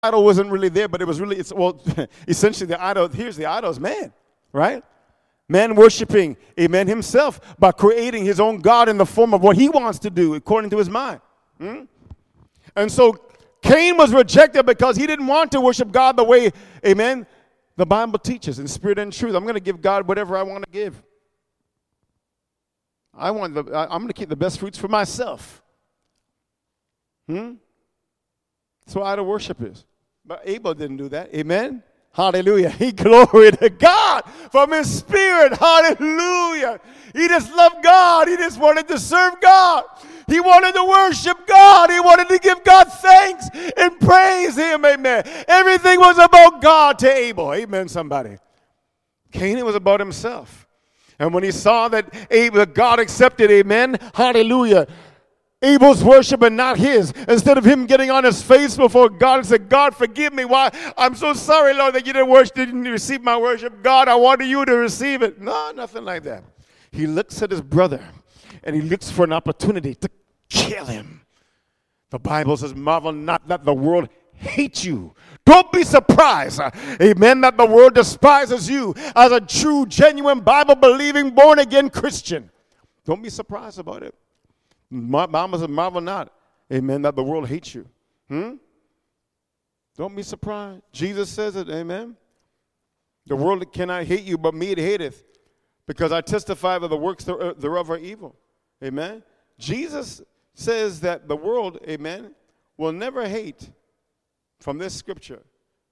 idol wasn't really there, but it was really, essentially the idol, here's the idol is man, right? Man worshiping, amen, himself by creating his own God in the form of what he wants to do according to his mind. And so Cain was rejected because he didn't want to worship God the way, amen, the Bible teaches in spirit and truth. I'm going to give God whatever I want to give. I'm going to keep the best fruits for myself. That's what idol worship is. But Abel didn't do that. Amen? Hallelujah. He gloried to God from his spirit. Hallelujah. He just loved God. He just wanted to serve God. He wanted to worship God. He wanted to give God thanks and praise him. Amen. Everything was about God to Abel. Amen, somebody. Cain was about himself. And when he saw that God accepted, amen, hallelujah, Abel's worship and not his. Instead of him getting on his face before God and saying, God, forgive me. Why? I'm so sorry, Lord, that you didn't receive my worship. God, I wanted you to receive it. No, nothing like that. He looks at his brother and he looks for an opportunity to kill him. The Bible says, marvel not that the world hates you. Don't be surprised, amen, that the world despises you as a true, genuine, Bible-believing, born-again Christian. Don't be surprised about it. Mama said, marvel not, amen, that the world hates you. Don't be surprised. Jesus says it, amen. The world cannot hate you, but me it hateth, because I testify that the works thereof are evil. Amen. Jesus says that the world, amen, will never hate from this scripture.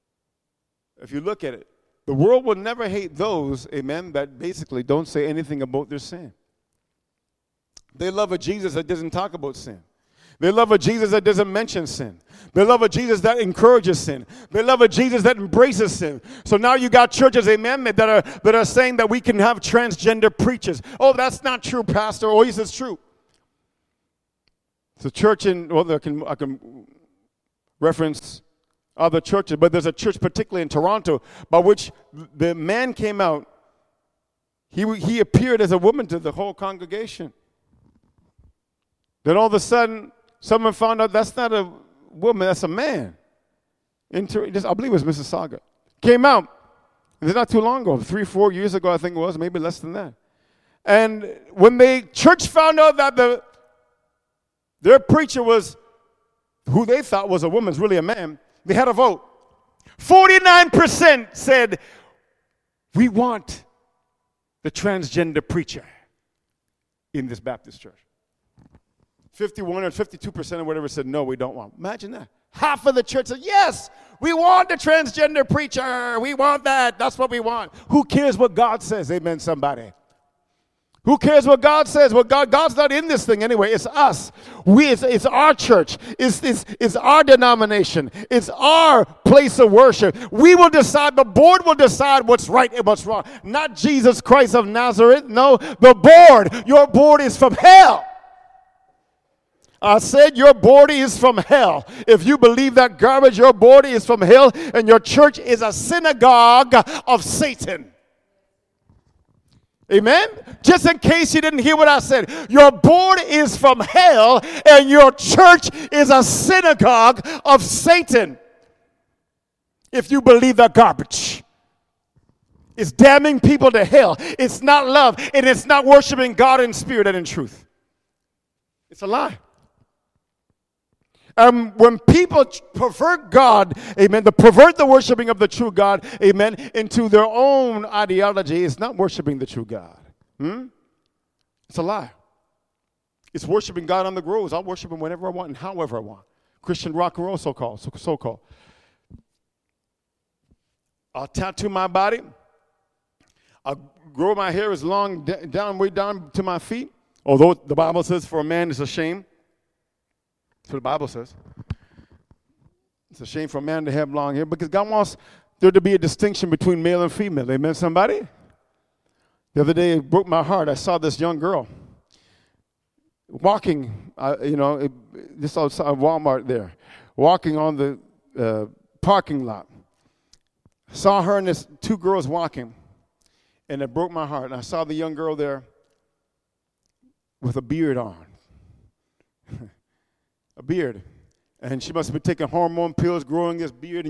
If you look at it, the world will never hate those, amen, that basically don't say anything about their sin. They love a Jesus that doesn't talk about sin. They love a Jesus that doesn't mention sin. They love a Jesus that encourages sin. They love a Jesus that embraces sin. So now you got churches, amen, that are saying that we can have transgender preachers. Oh, that's not true, Pastor. Oh, yes, it's true. It's a church I can reference other churches, but there's a church particularly in Toronto by which the man came out. He appeared as a woman to the whole congregation. Then all of a sudden, someone found out that's not a woman, that's a man. I believe it was Mississauga. Came out. It's not too long ago, 3-4 years ago, I think it was, maybe less than that. And when the church found out that their preacher was, who they thought was a woman, is really a man, they had a vote. 49% said, we want the transgender preacher in this Baptist church. 51 or 52% or whatever said, no, we don't want. Imagine that. Half of the church said, yes, we want the transgender preacher. We want that. That's what we want. Who cares what God says? Amen, somebody. Who cares what God says? Well, God's not in this thing anyway. It's us. It's our church. It's our denomination. It's our place of worship. We will decide. The board will decide what's right and what's wrong. Not Jesus Christ of Nazareth. No, the board. Your board is from hell. I said your board is from hell. If you believe that garbage, your board is from hell, and your church is a synagogue of Satan. Amen? Just in case you didn't hear what I said, your board is from hell, and your church is a synagogue of Satan. If you believe that garbage. It's damning people to hell. It's not love, and it's not worshiping God in spirit and in truth. It's a lie. When people pervert God, amen, to pervert the worshiping of the true God, amen, into their own ideology, it's not worshiping the true God. It's a lie. It's worshiping God on the groves. I'll worship him whenever I want and however I want. Christian rock and roll, so-called. I'll tattoo my body. I'll grow my hair as long, way down to my feet. Although the Bible says for a man it's a shame. That's what the Bible says. It's a shame for a man to have long hair because God wants there to be a distinction between male and female. Amen, somebody? The other day, it broke my heart. I saw this young girl walking, just outside Walmart there, walking on the parking lot. Saw her and this two girls walking, and it broke my heart. And I saw the young girl there with a beard on. A beard. And she must have been taking hormone pills, growing this beard.